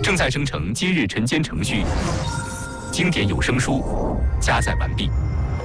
正在生成今日晨间程序，经典有声书加载完毕。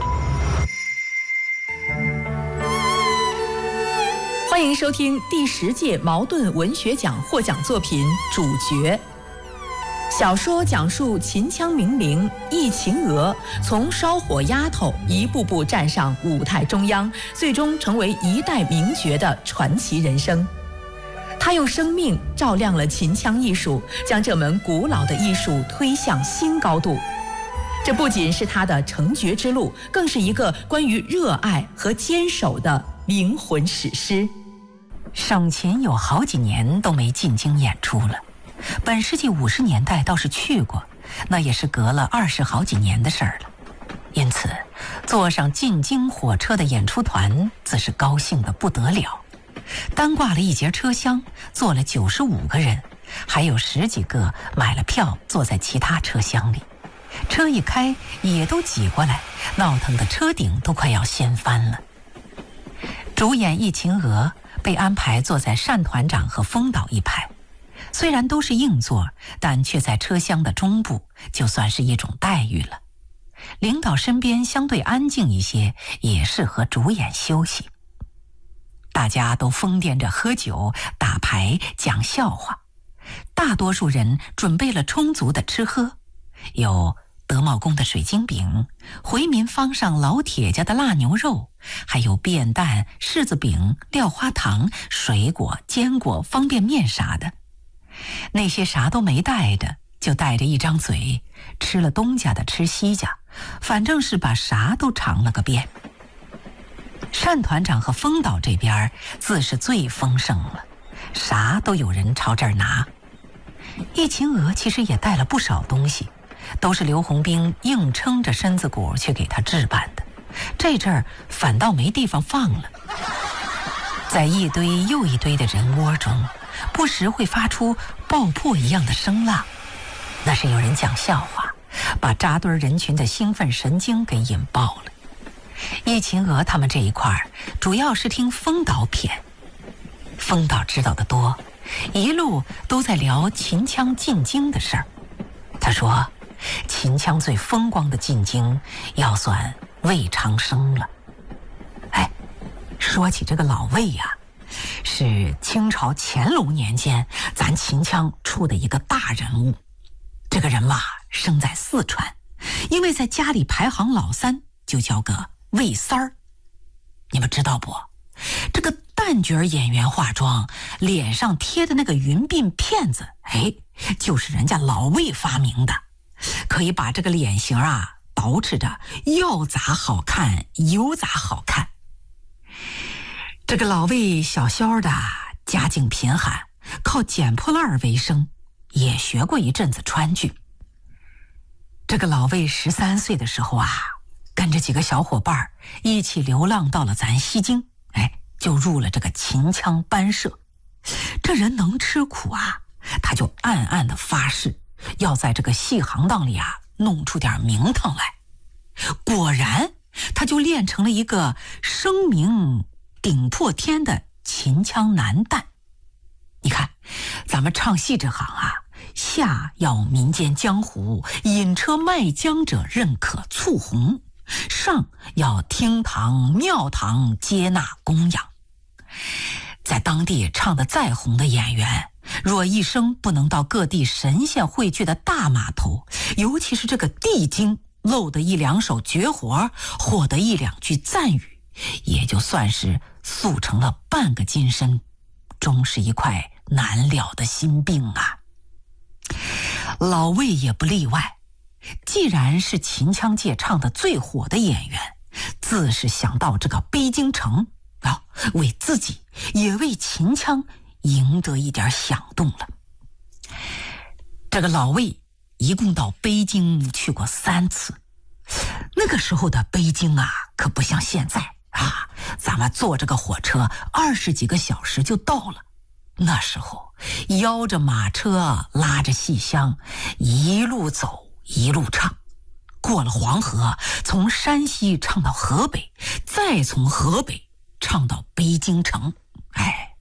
欢迎收听第10届茅盾文学奖获奖作品《主角》。小说讲述秦腔名伶易秦娥从烧火丫头一步步站上舞台中央，最终成为一代名角的传奇人生。他用生命照亮了秦腔艺术，将这门古老的艺术推向新高度。这不仅是他的成角之路，更是一个关于热爱和坚守的灵魂史诗。 省琴有好几年都没进京演出了，本世纪50年代倒是去过，那也是隔了20好几年的事儿了。因此，坐上进京火车的演出团自是高兴得不得了。单挂了一节车厢，坐了95个人，还有10几个买了票坐在其他车厢里。车一开，也都挤过来，闹腾的车顶都快要掀翻了。主演易秦娥被安排坐在单团长和风导一排，虽然都是硬座，但却在车厢的中部，就算是一种待遇了。领导身边相对安静一些，也适合主演休息。大家都疯癫着喝酒、打牌、讲笑话，大多数人准备了充足的吃喝，有德茂宫的水晶饼、回民坊上老铁家的腊牛肉，还有便蛋、柿子饼、料花糖、水果、坚果、方便面啥的。那些啥都没带的，就带着一张嘴，吃了东家的吃西家，反正是把啥都尝了个遍。单团长和风导这边自是最丰盛了，啥都有人朝这儿拿。易秦娥其实也带了不少东西，都是刘洪兵硬撑着身子骨去给他置办的，这阵儿反倒没地方放了。在一堆又一堆的人窝中，不时会发出爆破一样的声浪，那是有人讲笑话，把扎堆人群的兴奋神经给引爆了。易秦娥他们这一块主要是听风导谝，风导知道的多，一路都在聊秦腔进京的事儿。他说秦腔最风光的进京要算魏长生了。说起这个老魏呀，是清朝乾隆年间咱秦腔出的一个大人物。这个人嘛，生在四川，因为在家里排行老3，就叫个魏三儿。你们知道不？这个旦角演员化妆脸上贴的那个云鬓片子，就是人家老魏发明的，可以把这个脸型捯饬着要咋好看有咋好看。这个老魏小小的，家境贫寒，靠捡破烂为生，也学过一阵子川剧。这个老魏13岁的时候跟着几个小伙伴一起流浪到了咱西京，就入了这个秦腔班社。这人能吃苦他就暗暗的发誓要在这个戏行当里弄出点名堂来。果然他就练成了一个声名顶破天的秦腔男旦。你看咱们唱戏这行下要民间江湖，引车卖浆者认可促红，上要厅堂庙堂接纳供养。在当地唱得再红的演员，若一生不能到各地神仙汇聚的大码头，尤其是这个地京露得1、2手绝活，获得1、2句赞语，也就算是塑成了半个金身，终是一块难了的心病老魏也不例外，既然是秦腔界唱得最火的演员，自是想到这个北京城为自己也为秦腔赢得一点响动了。这个老魏一共到北京去过3次，那个时候的北京可不像现在咱们坐这个火车20几个小时就到了。那时候摇着马车，拉着戏箱，一路走一路唱，过了黄河，从山西唱到河北，再从河北唱到北京城。